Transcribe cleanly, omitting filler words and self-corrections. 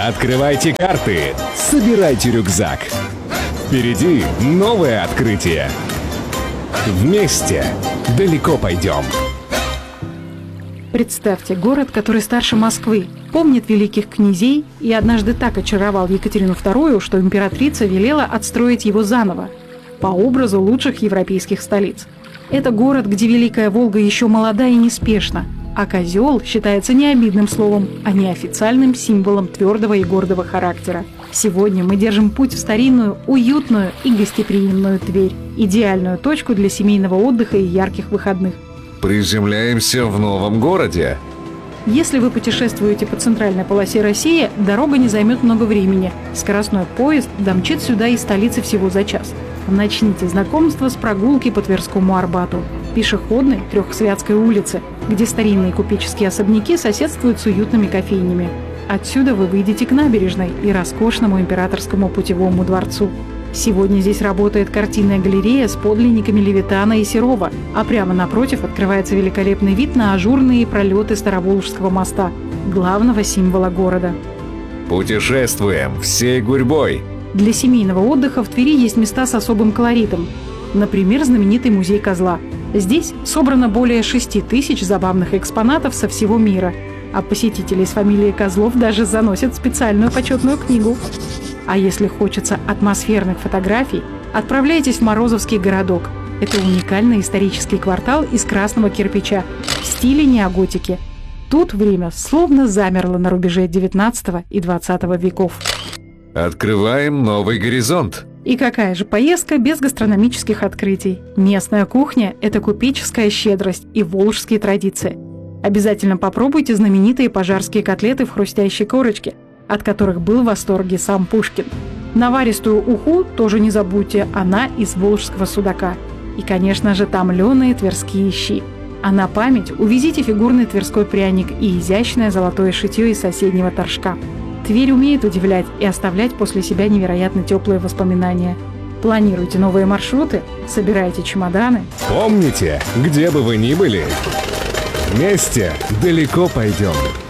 Открывайте карты, собирайте рюкзак. Впереди новое открытие. Вместе далеко пойдем. Представьте, город, который старше Москвы, помнит великих князей и однажды так очаровал Екатерину II, что императрица велела отстроить его заново, по образу лучших европейских столиц. Это город, где Великая Волга еще молода и неспешна, а козел считается не обидным словом, а неофициальным символом твердого и гордого характера. Сегодня мы держим путь в старинную, уютную и гостеприимную Тверь, идеальную точку для семейного отдыха и ярких выходных. Приземляемся в новом городе. Если вы путешествуете по центральной полосе России, дорога не займет много времени. Скоростной поезд домчит сюда из столицы всего за час. Начните знакомство с прогулки по Тверскому Арбату, пешеходной Трехсвятской улице, где старинные купеческие особняки соседствуют с уютными кофейнями. Отсюда вы выйдете к набережной и роскошному императорскому путевому дворцу. Сегодня здесь работает картинная галерея с подлинниками Левитана и Серова, а прямо напротив открывается великолепный вид на ажурные пролеты Староволжского моста, главного символа города. Путешествуем всей гурьбой. Для семейного отдыха в Твери есть места с особым колоритом. Например, знаменитый музей козла. Здесь собрано более 6000 забавных экспонатов со всего мира, а посетители из фамилии Козлов даже заносят специальную почетную книгу. А если хочется атмосферных фотографий, отправляйтесь в Морозовский городок. Это уникальный исторический квартал из красного кирпича в стиле неоготики. Тут время словно замерло на рубеже 19 и 20 веков. Открываем новый горизонт. И какая же поездка без гастрономических открытий? Местная кухня – это купеческая щедрость и волжские традиции. Обязательно попробуйте знаменитые пожарские котлеты в хрустящей корочке, от которых был в восторге сам Пушкин. Наваристую уху тоже не забудьте, она из волжского судака. И, конечно же, томленые тверские щи. А на память увезите фигурный тверской пряник и изящное золотое шитье из соседнего торжка. Тверь умеет удивлять и оставлять после себя невероятно теплые воспоминания. Планируйте новые маршруты, собирайте чемоданы. Помните, где бы вы ни были, вместе далеко пойдем.